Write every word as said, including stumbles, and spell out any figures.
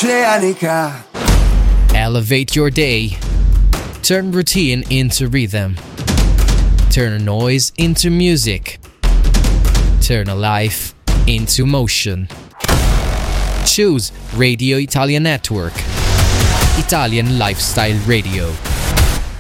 oceanica. Elevate your day. Turn routine into rhythm. Turn noise into music. Turn a life into motion. Choose Radio Italia Network. Italian Lifestyle Radio.